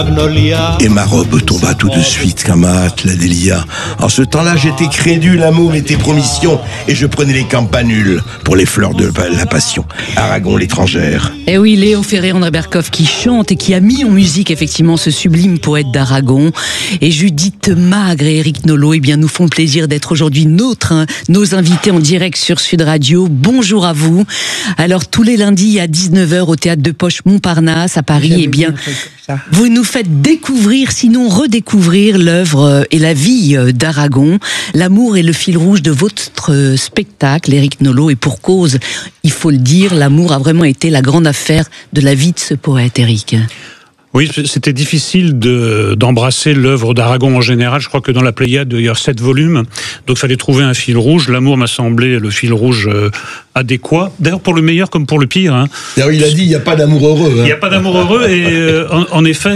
Et ma robe tomba tout de suite comme un hâte la délia. En ce temps-là, j'étais crédule, l'amour était promission, et je prenais les campanules pour les fleurs de la passion. Aragon l'étrangère. Et oui, Léo Ferré-André Berkoff qui chante et qui a mis en musique effectivement ce sublime poète d'Aragon. Et Judith Magre et Éric Nolot, eh bien, nous font le plaisir d'être aujourd'hui nos invités en direct sur Sud Radio. Bonjour à vous. Alors, tous les lundis à 19h au Théâtre de Poche Montparnasse à Paris, eh bien, vous nous faites découvrir, sinon redécouvrir l'œuvre et la vie d'Aragon. L'amour est le fil rouge de votre spectacle, Éric Nolot, et pour cause, il faut le dire, l'amour a vraiment été la grande affaire de la vie de ce poète, Éric. Oui, c'était difficile d'embrasser l'œuvre d'Aragon en général. Je crois que dans la Pléiade, il y a 7 volumes. Donc, il fallait trouver un fil rouge. L'amour m'a semblé le fil rouge adéquat. D'ailleurs, pour le meilleur comme pour le pire. Hein. D'ailleurs, il a dit, il n'y a pas d'amour heureux. Il n'y a pas d'amour heureux. Et en effet,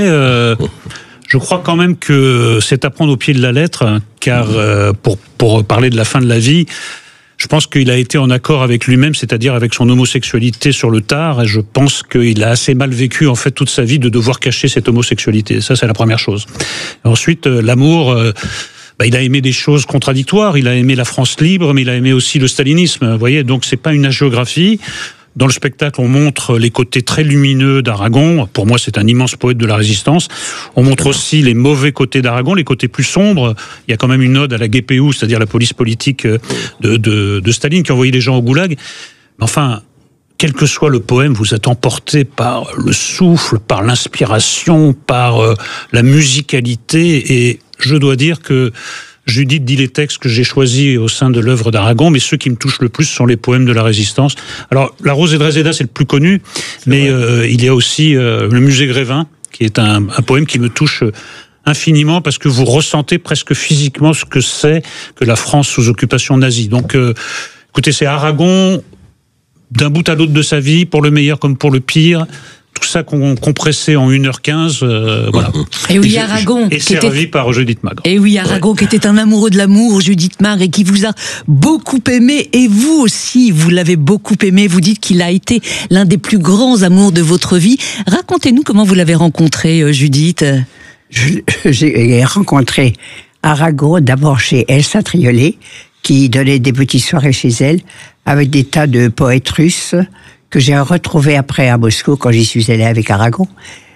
je crois quand même que c'est à prendre au pied de la lettre. Hein, car pour parler de la fin de la vie, je pense qu'il a été en accord avec lui-même, c'est-à-dire avec son homosexualité sur le tard, et je pense qu'il a assez mal vécu en fait toute sa vie de devoir cacher cette homosexualité. Ça, c'est la première chose. Ensuite, l'amour, il a aimé des choses contradictoires. Il a aimé la France libre, mais il a aimé aussi le stalinisme. Vous voyez, donc c'est pas une hagiographie. Dans le spectacle, on montre les côtés très lumineux d'Aragon. Pour moi, c'est un immense poète de la Résistance. On montre aussi les mauvais côtés d'Aragon, les côtés plus sombres. Il y a quand même une ode à la GPU, c'est-à-dire la police politique de Staline, qui envoyait les gens au goulag. Mais enfin, quel que soit le poème, vous êtes emporté par le souffle, par l'inspiration, par la musicalité. Et je dois dire que Judith dit les textes que j'ai choisis au sein de l'œuvre d'Aragon, mais ceux qui me touchent le plus sont les poèmes de la Résistance. Alors, La Rose et de Réséda, c'est le plus connu, mais il y a aussi Le Musée Grévin, qui est un poème qui me touche infiniment, parce que vous ressentez presque physiquement ce que c'est que la France sous occupation nazie. Donc, écoutez, c'est Aragon, d'un bout à l'autre de sa vie, pour le meilleur comme pour le pire, tout ça compressé en 1h15, voilà. Et oui, Aragon. Et servi par Judith Magre. Et oui, Aragon, qui était un amoureux de l'amour, Judith Magre, et qui vous a beaucoup aimé. Et vous aussi, vous l'avez beaucoup aimé. Vous dites qu'il a été l'un des plus grands amours de votre vie. Racontez-nous comment vous l'avez rencontré, Judith. J'ai rencontré Aragon d'abord chez Elsa Triolet, qui donnait des petites soirées chez elle, avec des tas de poètes russes, que j'ai retrouvé après à Moscou quand j'y suis allé avec Aragon.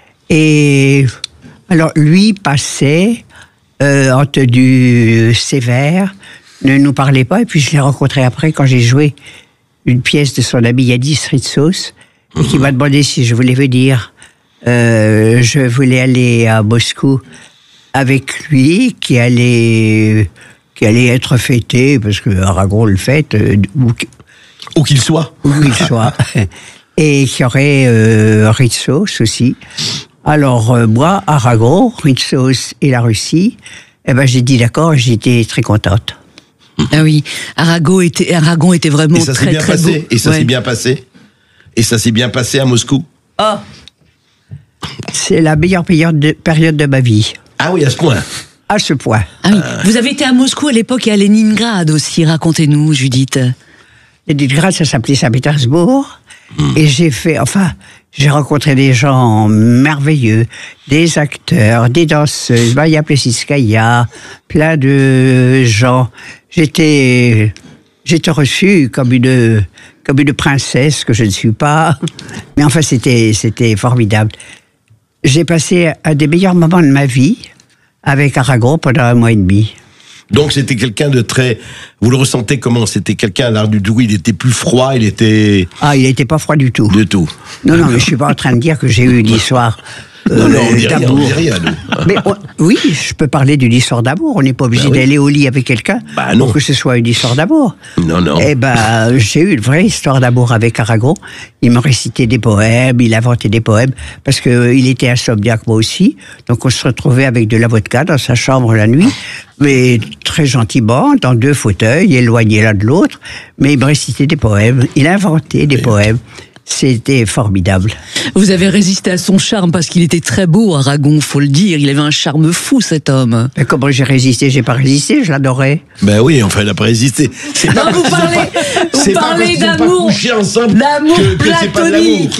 Et alors lui passait en tenue sévère, ne nous parlait pas, et puis je l'ai rencontré après quand j'ai joué une pièce de son ami Yadis Ritsos, et qui m'a demandé si je voulais venir. Je voulais aller à Moscou avec lui, qui allait être fêté, parce que Aragon le fête, Où qu'il soit. Où qu'il soit. Et qu'il y aurait Ritsos aussi. Alors, moi, Aragon, Ritsos et la Russie, j'ai dit d'accord, j'étais très contente. Ah oui, Aragon était vraiment très, très beau. Et ça s'est bien passé. Et ça s'est bien passé à Moscou. Oh, c'est la meilleure période de ma vie. Ah oui, à ce point. À ce point. Ah oui. Vous avez été à Moscou à l'époque et à Leningrad aussi, racontez-nous, Judith. Leningrad, ça s'appelait Saint-Pétersbourg. Et j'ai rencontré des gens merveilleux, des acteurs, des danseuses, Maya Plesitskaya, plein de gens. J'étais reçue comme une princesse, que je ne suis pas. Mais enfin, c'était formidable. J'ai passé un des meilleurs moments de ma vie avec Aragon pendant 1 mois et demi. Donc c'était quelqu'un de très... Vous le ressentez comment? C'était quelqu'un à l'art du tout, il était plus froid, il était... Ah, il n'était pas froid du tout. Du tout. Non, mais je suis pas en train de dire que j'ai eu une histoire d'amour. Mais oui, je peux parler d'une histoire d'amour. On n'est pas obligé d'aller au lit avec quelqu'un pour que ce soit une histoire d'amour. Non. J'ai eu une vraie histoire d'amour avec Aragon. Il me récitait des poèmes, il inventait des poèmes, parce qu'il était insomniaque, moi aussi. Donc on se retrouvait avec de la vodka dans sa chambre la nuit, mais très gentiment, dans 2 fauteuils, éloignés l'un de l'autre. Mais il me récitait des poèmes, il inventait des poèmes. C'était formidable. Vous avez résisté à son charme parce qu'il était très beau, Aragon, faut le dire. Il avait un charme fou, cet homme. Mais comment j'ai résisté? J'ai pas résisté, je l'adorais. Ben oui, enfin, il n'a pas résisté. C'est pas parce qu'ils n'ont pas couché ensemble que c'est pas de l'amour.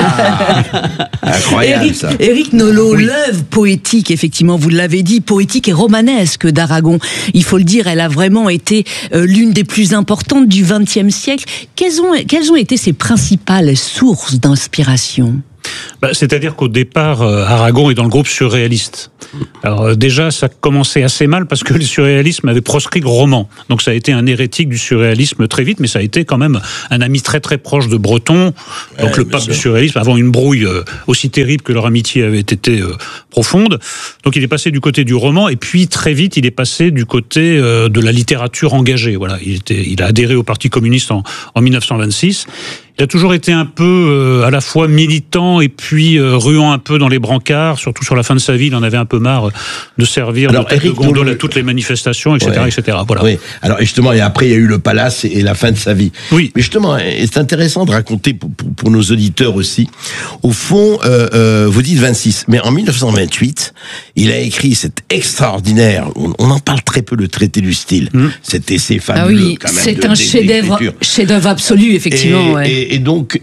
Incroyable ça. Éric Nolot, l'œuvre poétique, effectivement, vous l'avez dit, poétique et romanesque d'Aragon, il faut le dire, elle a vraiment été l'une des plus importantes du XXe siècle. Quelles ont été ses principales sources d'inspiration ? C'est-à-dire qu'au départ, Aragon est dans le groupe surréaliste. Alors déjà, ça commençait assez mal parce que le surréalisme avait proscrit le roman. Donc ça a été un hérétique du surréalisme très vite, mais ça a été quand même un ami très très proche de Breton, donc le pape du surréalisme, avant une brouille aussi terrible que leur amitié avait été profonde. Donc il est passé du côté du roman, et puis très vite il est passé du côté de la littérature engagée. Voilà, il a adhéré au Parti communiste en 1926. Il a toujours été un peu à la fois militant et puis ruant un peu dans les brancards, surtout sur la fin de sa vie, il en avait un peu marre de servir de tête de gondole à toutes les manifestations, etc. etc. Voilà. Oui. Alors justement, et après il y a eu le palace et la fin de sa vie. Oui. Mais justement, c'est intéressant de raconter pour nos auditeurs aussi. Au fond, vous dites 26, mais en 1928, il a écrit cet extraordinaire, on en parle très peu, le traité du style. Cet essai fabuleux quand même. C'est un chef-d'œuvre absolu, effectivement. Et donc,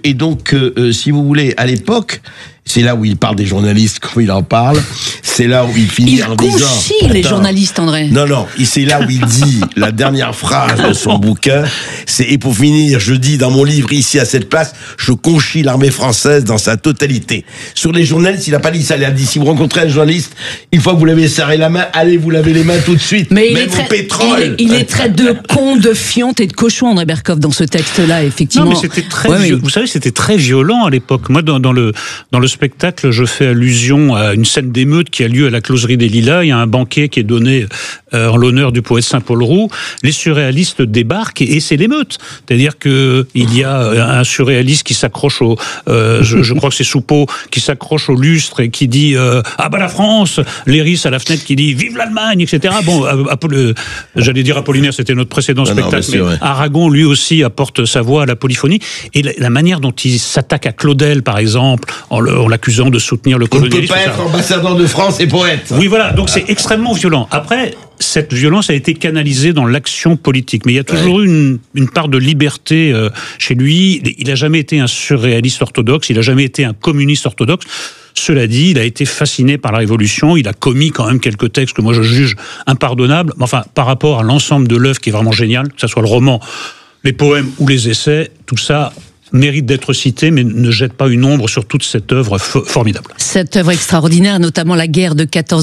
si vous voulez, à l'époque, c'est là où il parle des journalistes, comme il en parle. C'est là où il finit en disant... Il conchit les journalistes, André. Non, c'est là où il dit la dernière phrase de son bouquin. Et pour finir, je dis dans mon livre, ici à cette place, je conchis l'armée française dans sa totalité. Sur les journalistes, il n'a pas dit ça. Il a dit, si vous rencontrez un journaliste, une fois que vous l'avez serré la main, allez vous laver les mains tout de suite. Mais même au pétrole. Il est traité de con, de fiente et de cochon, André Berkoff, dans ce texte-là, effectivement. Non, mais c'était très... Vous savez, c'était très violent à l'époque. Moi, dans le spectacle, je fais allusion à une scène d'émeute qui a lieu à la Closerie des Lilas. Il y a un banquet qui est donné en l'honneur du poète Saint-Paul Roux. Les surréalistes débarquent et c'est l'émeute. C'est-à-dire que il y a un surréaliste qui s'accroche au, je crois que c'est Soupeau, qui s'accroche au lustre et qui dit ah bah la France, Léris à la fenêtre qui dit vive l'Allemagne, etc. Bon, j'allais dire Apollinaire, c'était notre précédent spectacle, mais Aragon lui aussi apporte sa voix à la polyphonie et la manière dont il s'attaque à Claudel, par exemple, en l'accusant de soutenir le colonialisme. On ne peut pas être ambassadeur de France et poète. Oui, voilà, donc c'est extrêmement violent. Après, cette violence a été canalisée dans l'action politique, mais il y a toujours eu une part de liberté chez lui. Il n'a jamais été un surréaliste orthodoxe, il n'a jamais été un communiste orthodoxe. Cela dit, il a été fasciné par la Révolution, il a commis quand même quelques textes que moi je juge impardonnables, enfin, par rapport à l'ensemble de l'œuvre qui est vraiment génial, que ce soit le roman, les poèmes ou les essais, tout ça mérite d'être cité, mais ne jette pas une ombre sur toute cette œuvre formidable. Cette œuvre extraordinaire, notamment la guerre de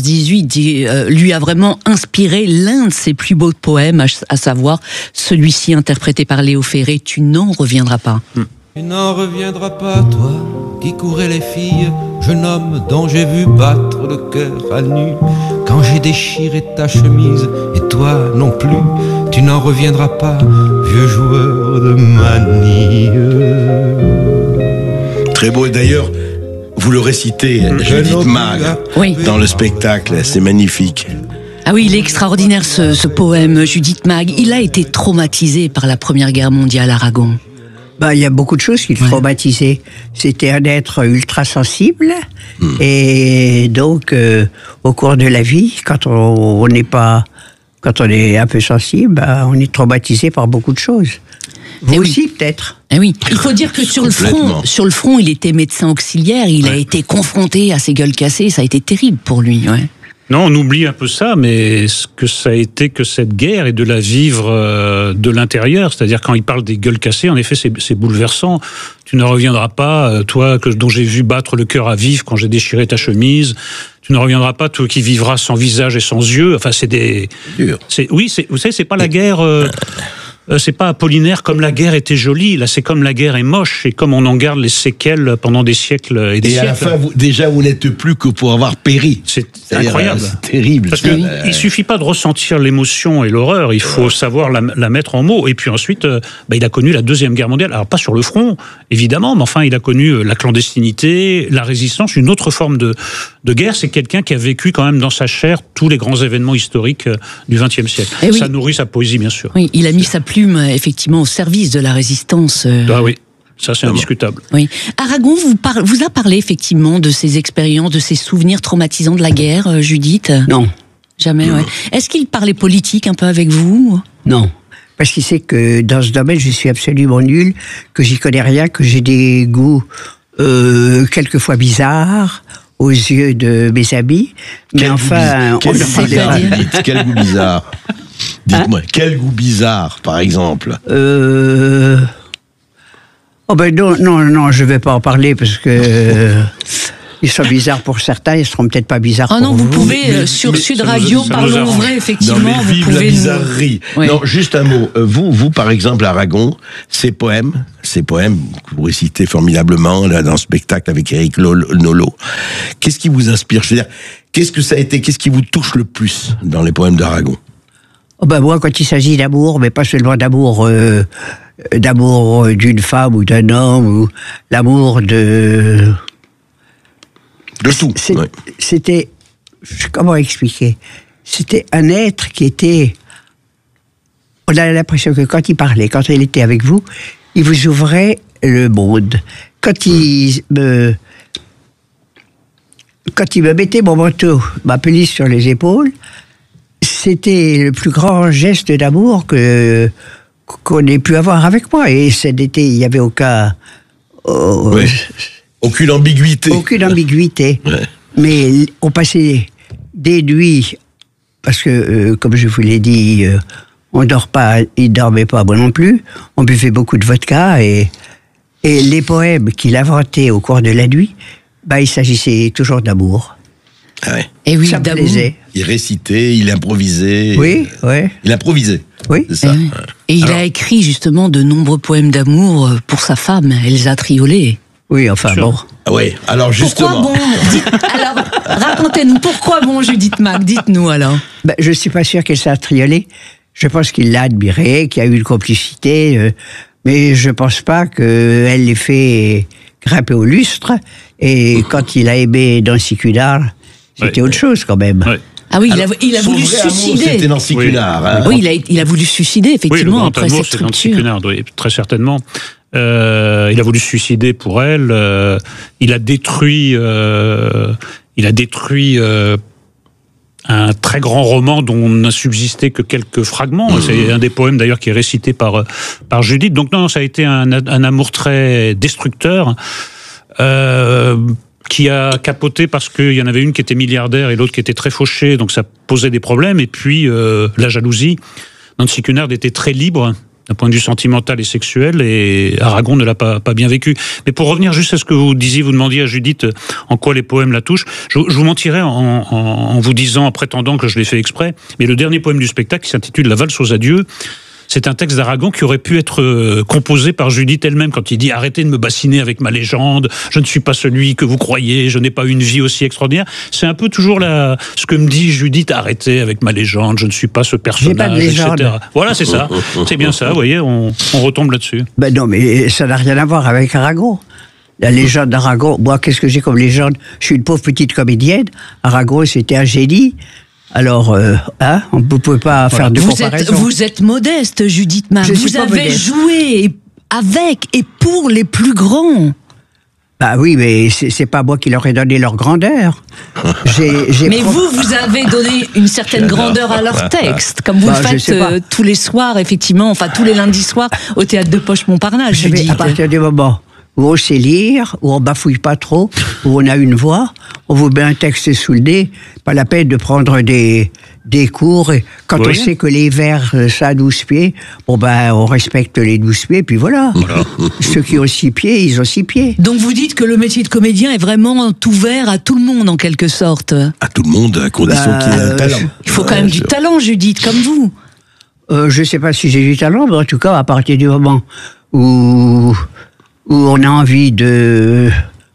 14-18, lui a vraiment inspiré l'un de ses plus beaux poèmes, à savoir celui-ci interprété par Léo Ferré, « Tu n'en reviendras pas ». Tu n'en reviendras pas, toi, qui courais les filles, jeune homme dont j'ai vu battre le cœur à nu, quand j'ai déchiré ta chemise, et toi non plus, tu n'en reviendras pas, vieux joueur de manille. Très beau, et d'ailleurs, vous le récitez, Judith Mag, dans le spectacle, c'est magnifique. Ah oui, il est extraordinaire ce poème, Judith Mag. Il a été traumatisé par la Première Guerre mondiale, Aragon. Il y a beaucoup de choses qui le traumatisaient. C'était un être ultra sensible et donc au cours de la vie, quand on est un peu sensible, on est traumatisé par beaucoup de choses. Vous aussi peut-être. Eh oui, il faut dire que sur le front, il était médecin auxiliaire, il a été confronté à ces gueules cassées, ça a été terrible pour lui. Ouais. Non, on oublie un peu ça, mais ce que ça a été que cette guerre et de la vivre de l'intérieur, c'est-à-dire quand il parle des gueules cassées, en effet, c'est bouleversant. Tu ne reviendras pas, toi dont j'ai vu battre le cœur à vif quand j'ai déchiré ta chemise. Tu ne reviendras pas, toi qui vivras sans visage et sans yeux. Enfin, c'est des... Vous savez, c'est pas la guerre... c'est pas Apollinaire comme la guerre était jolie, là c'est comme la guerre est moche et comme on en garde les séquelles pendant des siècles et des siècles. Et à la fin, vous n'êtes plus que pour avoir péri. C'est incroyable. C'est terrible. Parce qu'il ne suffit pas de ressentir l'émotion et l'horreur, il faut savoir la mettre en mots. Et puis ensuite, il a connu la Deuxième Guerre mondiale, alors pas sur le front, évidemment, mais enfin il a connu la clandestinité, la résistance, une autre forme de guerre. C'est quelqu'un qui a vécu quand même dans sa chair tous les grands événements historiques du XXe siècle. Ça nourrit sa poésie, bien sûr. Oui, il a mis sa plume effectivement au service de la résistance. Ah oui, ça c'est indiscutable. Oui. Aragon vous a parlé effectivement de ses expériences, de ses souvenirs traumatisants de la guerre, Judith ? Non. Jamais, ouais. Est-ce qu'il parlait politique un peu avec vous ? Non. parce qu'il sait que dans ce domaine, je suis absolument nul, que j'y connais rien, que j'ai des goûts quelquefois bizarres aux yeux de mes amis. Mais enfin, quel goût bizarre. Dites-moi, quel goût bizarre, par exemple? Oh ben non, je vais pas en parler parce que ils sont bizarres pour certains, ils seront peut-être pas bizarres pour vous. Ah non, vous pouvez sur Sud Radio, parlons vrai, effectivement. Non, mais vive vous pouvez la bizarrerie. Oui. Non, juste un mot. Vous, par exemple, Aragon, ces poèmes que vous récitez formidablement là dans le spectacle avec Éric Nolot. Qu'est-ce qui vous inspire? Je veux dire, qu'est-ce qui vous touche le plus dans les poèmes d'Aragon? Oh ben moi, quand il s'agit d'amour, mais pas seulement d'amour d'une femme ou d'un homme, ou l'amour de tout. Ouais. C'était, comment expliquer? C'était un être qui était, on a l'impression que quand il parlait, quand il était avec vous, il vous ouvrait le monde. Quand il me mettait mon manteau, ma pelisse sur les épaules, c'était le plus grand geste d'amour qu'on ait pu avoir avec moi. Et il n'y avait aucune ambiguïté. Aucune ambiguïté. Ouais. Mais on passait des nuits, parce que, comme je vous l'ai dit, on dort pas, il dormait pas, moi non plus. On buvait beaucoup de vodka et les poèmes qu'il inventait au cours de la nuit, il s'agissait toujours d'amour. Ah ouais. Et oui, ça me d'amour. plaisait. Il récitait, il improvisait. Oui, oui. Il improvisait. Oui. C'est ça. Et il a écrit justement de nombreux poèmes d'amour pour sa femme, Elsa Triolet. Oui, enfin bon. Ah oui, alors justement. Pourquoi bon? Alors, racontez-nous, pourquoi bon, Judith Mac? Dites-nous alors. Je ne suis pas sûr qu'Elsa Triolet, je pense qu'il l'a admiré, qu'il y a eu une complicité, mais je ne pense pas qu'elle l'ait fait grimper au lustre. Et quand il a aimé Nancy Cunard, c'était autre chose quand même. Ouais. Ah oui, Alors, il a voulu son vrai amour, suicider. c'était Nancy Cunard. Hein. Oui, il a voulu suicider, effectivement, oui, après cette c'est Nancy rupture. Cunard, oui, très certainement. Il a voulu se suicider pour elle. Il a détruit un très grand roman dont on n'a subsisté que quelques fragments. C'est un des poèmes d'ailleurs qui est récité par Judith. Donc non, ça a été un amour très destructeur. Qui a capoté parce qu'il y en avait une qui était milliardaire et l'autre qui était très fauchée, donc ça posait des problèmes. Et puis, la jalousie. Nancy Cunard était très libre d'un point de vue sentimental et sexuel, et Aragon ne l'a pas bien vécu. Mais pour revenir juste à ce que vous disiez, vous demandiez à Judith en quoi les poèmes la touchent, je vous mentirais en vous disant, en prétendant que je l'ai fait exprès, mais le dernier poème du spectacle, qui s'intitule « La valse aux adieux », c'est un texte d'Aragon qui aurait pu être composé par Judith elle-même quand il dit « Arrêtez de me bassiner avec ma légende, je ne suis pas celui que vous croyez, je n'ai pas une vie aussi extraordinaire ». C'est un peu toujours ce que me dit Judith « Arrêtez avec ma légende, je ne suis pas ce personnage, pas de légende. etc. » Voilà, c'est ça. C'est bien ça, vous voyez, on retombe là-dessus. Non, mais ça n'a rien à voir avec Aragon. La légende d'Aragon, moi, qu'est-ce que j'ai comme légende? Je suis une pauvre petite comédienne. Aragon, c'était un génie. Alors, on ne peut pas faire de comparaison. Vous êtes modeste, Judith Mac. Vous avez joué avec et pour les plus grands. Oui, mais c'est pas moi qui leur ai donné leur grandeur. Mais vous avez donné une certaine grandeur à leur texte, comme vous le faites tous les soirs, effectivement, enfin tous les lundis soirs, au Théâtre de Poche Montparnasse, Judith. À partir du moment où on sait lire, où on bafouille pas trop, où on a une voix, on vous met un texte sous le nez, pas la peine de prendre des cours. Et quand on sait que les vers, ça a 12 pieds, on respecte les 12 pieds, puis voilà. Ceux qui ont 6 pieds, ils ont 6 pieds. Donc vous dites que le métier de comédien est vraiment ouvert à tout le monde, en quelque sorte. À tout le monde, à condition qu'il ait un talent. Il faut quand même du talent, Judith, comme vous. Je sais pas si j'ai du talent, mais en tout cas, à partir du moment où on a envie de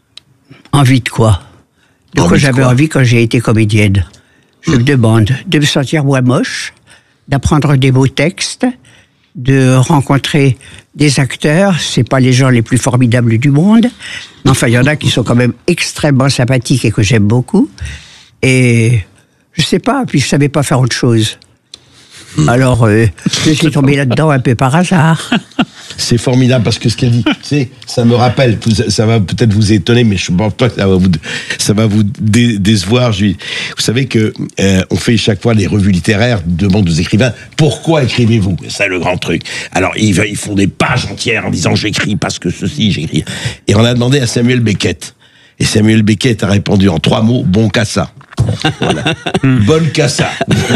quoi? De quoi j'avais envie quand j'ai été comédienne? Je me demande de me sentir moins moche, d'apprendre des beaux textes, de rencontrer des acteurs. C'est pas les gens les plus formidables du monde, mais enfin il y en a qui sont quand même extrêmement sympathiques et que j'aime beaucoup. Et je sais pas, puis je savais pas faire autre chose. Alors je suis tombé là-dedans un peu par hasard. C'est formidable parce que ce qu'elle dit, ça me rappelle, ça va peut-être vous étonner, mais je pense pas que ça va vous décevoir. Vous savez que on fait chaque fois les revues littéraires, demande aux écrivains pourquoi écrivez-vous. C'est le grand truc. Alors ils font des pages entières en disant j'écris parce que ceci, j'écris. Et on a demandé à Samuel Beckett. Et Samuel Beckett a répondu en 3 mots, bon cassa. Voilà. Bonne cassa.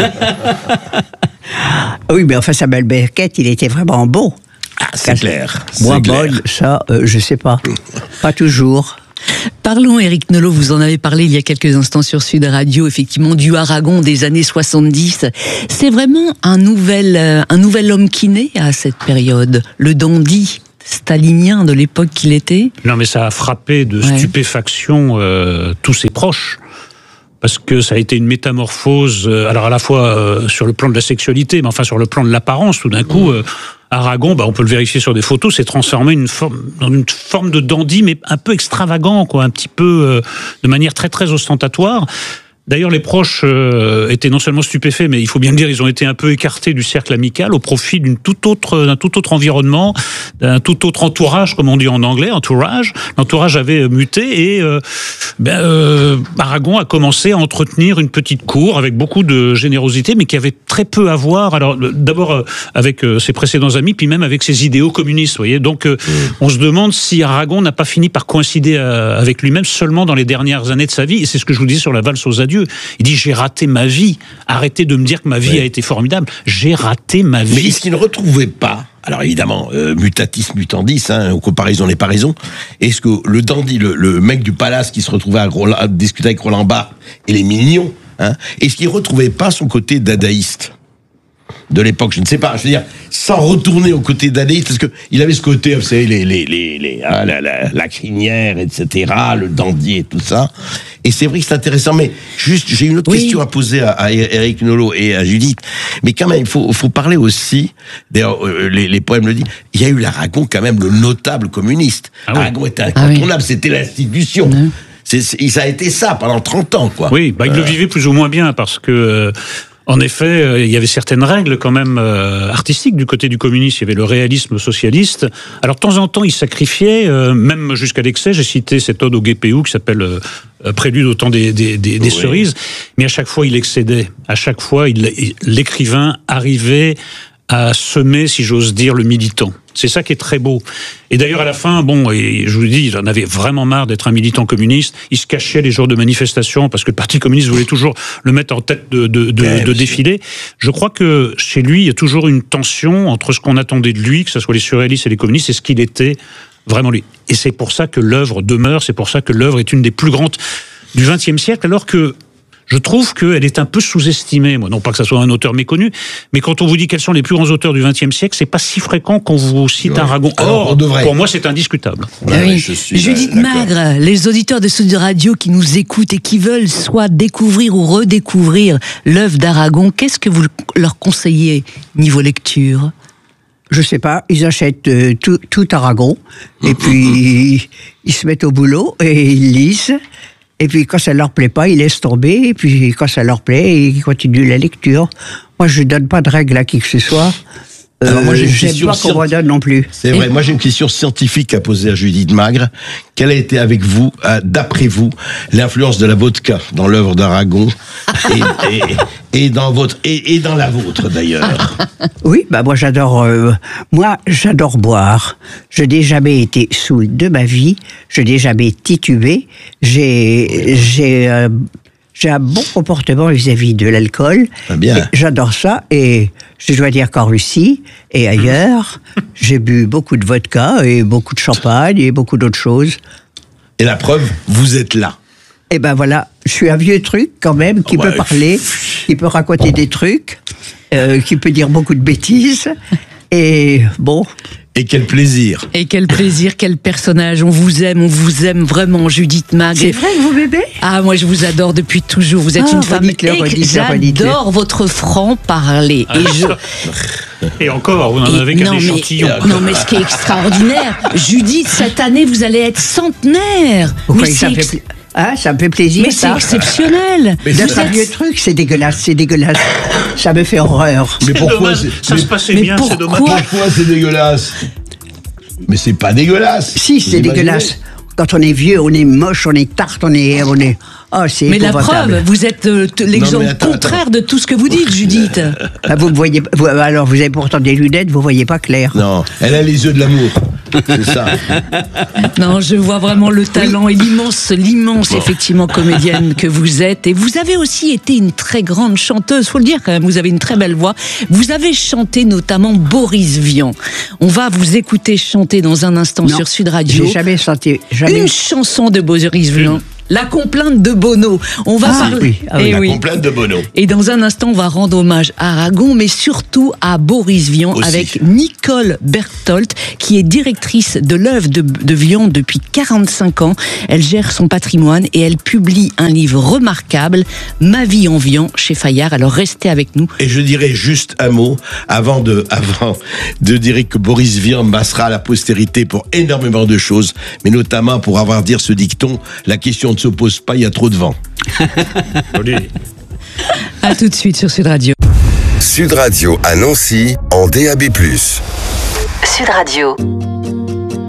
Oui, mais enfin, Samuel Beckett, il était vraiment beau. Ah, c'est clair. Moi, c'est clair. bonne, ça, je sais pas. Pas toujours. Parlons, Éric Nolot, vous en avez parlé il y a quelques instants sur Sud Radio, effectivement, du Aragon des années 70. C'est vraiment un nouvel homme qui naît à cette période, le dandy stalinien de l'époque qu'il était. Non, mais ça a frappé de stupéfaction tous ses proches. Parce que ça a été une métamorphose, alors à la fois sur le plan de la sexualité, mais enfin sur le plan de l'apparence, tout d'un coup, Aragon, on peut le vérifier sur des photos, s'est transformé dans une forme de dandy, mais un peu extravagant, quoi, un petit peu de manière très très ostentatoire. D'ailleurs, les proches étaient non seulement stupéfaits, mais il faut bien le dire, ils ont été un peu écartés du cercle amical au profit d'un tout autre environnement, d'un tout autre entourage, comme on dit en anglais, entourage. L'entourage avait muté et Aragon a commencé à entretenir une petite cour avec beaucoup de générosité, mais qui avait très peu à voir. Alors, d'abord avec ses précédents amis, puis même avec ses idéaux communistes. Vous voyez, donc on se demande si Aragon n'a pas fini par coïncider avec lui-même seulement dans les dernières années de sa vie. Et c'est ce que je vous disais sur la valse aux adieux. Il dit, j'ai raté ma vie. Arrêtez de me dire que ma vie a été formidable. J'ai raté ma vie. Mais est-ce qu'il ne retrouvait pas, alors évidemment, mutatis mutandis, comparaison n'est pas raison, est-ce que le dandy, le mec du palace qui se retrouvait à discuter avec Roland Barthes et les mignons, est-ce qu'il ne retrouvait pas son côté dadaïste de l'époque? Je ne sais pas, je veux dire, sans retourner au côté dadaïste, parce que il avait ce côté, vous savez, la crinière, etc., le dandy et tout ça. Et c'est vrai que c'est intéressant, mais juste, j'ai une autre question à poser à Éric Nolot et à Judith. Mais quand même, il faut parler aussi, d'ailleurs, les poèmes le disent, il y a eu l'Aragon, quand même, le notable communiste. Aragon était incontournable, c'était l'institution. Ça a été ça pendant 30 ans, quoi. Oui, il le vivait plus ou moins bien, parce que en effet, il y avait certaines règles quand même artistiques du côté du communisme. Il y avait le réalisme socialiste. Alors de temps en temps, il sacrifiait, même jusqu'à l'excès. J'ai cité cette ode au GPU qui s'appelle Prélude au temps des cerises. Mais à chaque fois, il excédait. À chaque fois, l'écrivain arrivait à semer, si j'ose dire, le militant. C'est ça qui est très beau. Et d'ailleurs, à la fin, et je vous le dis, il en avait vraiment marre d'être un militant communiste. Il se cachait les jours de manifestation parce que le Parti communiste voulait toujours le mettre en tête de défilé. Je crois que chez lui, il y a toujours une tension entre ce qu'on attendait de lui, que ce soit les surréalistes et les communistes, et ce qu'il était vraiment lui. Et c'est pour ça que l'œuvre demeure, c'est pour ça que l'œuvre est une des plus grandes du XXe siècle, alors que je trouve qu'elle est un peu sous-estimée. Moi, non pas que ça soit un auteur méconnu, mais quand on vous dit quels sont les plus grands auteurs du XXe siècle, c'est pas si fréquent qu'on vous cite Aragon. Or, pour moi, c'est indiscutable. Judith Magre, les auditeurs de Sud Radio qui nous écoutent et qui veulent soit découvrir ou redécouvrir l'œuvre d'Aragon, qu'est-ce que vous leur conseillez niveau lecture? Je sais pas, ils achètent tout Aragon, et puis ils se mettent au boulot et ils lisent. Et puis quand ça leur plaît pas, ils laissent tomber. Et puis quand ça leur plaît, ils continuent la lecture. Moi, je donne pas de règles à qui que ce soit. Alors moi, j'ai une question pas qu'on redonne non plus. C'est vrai. Moi, j'ai une question scientifique à poser à Judith Magre. Quelle a été avec vous, d'après vous, l'influence de la vodka dans l'œuvre d'Aragon et dans la vôtre d'ailleurs? Oui, moi j'adore boire. Je n'ai jamais été saoul de ma vie. Je n'ai jamais titubé. J'ai un bon comportement vis-à-vis de l'alcool. Bien. J'adore ça et je dois dire qu'en Russie et ailleurs, j'ai bu beaucoup de vodka et beaucoup de champagne et beaucoup d'autres choses. Et la preuve, vous êtes là. Et ben voilà, je suis un vieux truc quand même qui peut parler, qui peut raconter des trucs, qui peut dire beaucoup de bêtises. Et bon. Et quel plaisir. Et quel plaisir, quel personnage. On vous aime vraiment, Judith Magre. C'est vrai que vous m'aimez? Ah, moi je vous adore depuis toujours. Vous êtes une femme j'adore votre franc-parler. Et encore, vous n'en avez qu'un échantillon. Non, mais ce qui est extraordinaire, Judith, cette année, vous allez être centenaire. Mais ça me fait plaisir. Mais c'est exceptionnel. C'est un vieux truc, c'est dégueulasse. Ça me fait horreur. Mais pourquoi ça se passait bien, c'est dommage. Pourquoi c'est dégueulasse? Mais c'est pas dégueulasse. Si, c'est dégueulasse. Quand on est vieux, on est moche, on est tarte, on est... Oh, c'est Mais la épouvantable. preuve, vous êtes l'exemple Non, mais attends, contraire de tout ce que vous dites, Judith. Ah, vous voyez, alors, vous avez pourtant des lunettes, vous voyez pas clair. Non, elle a les yeux de l'amour. C'est ça. Non, je vois vraiment le talent et l'immense, effectivement, comédienne que vous êtes. Et vous avez aussi été une très grande chanteuse, faut le dire quand même, vous avez une très belle voix. Vous avez chanté notamment Boris Vian. On va vous écouter chanter dans un instant Non, sur Sud Radio. J'ai jamais chanté, jamais. Une chanson de Boris Vian. La complainte de Bono. On va parler. oui. Ah oui. Eh La oui. complainte de Bono. Et dans un instant, on va rendre hommage à Aragon, mais surtout à Boris Vian, Aussi. avec Nicole Berthold, qui est directrice de l'œuvre de Vian depuis 45 ans. Elle gère son patrimoine et elle publie un livre remarquable, Ma vie en Vian, chez Fayard. Alors restez avec nous. Et je dirais juste un mot avant de dire que Boris Vian massera la postérité pour énormément de choses, mais notamment pour avoir dit ce dicton, la question ne se pose pas, il y a trop de vent. À tout de suite sur Sud Radio. Sud Radio à Nancy en DAB+. Sud Radio.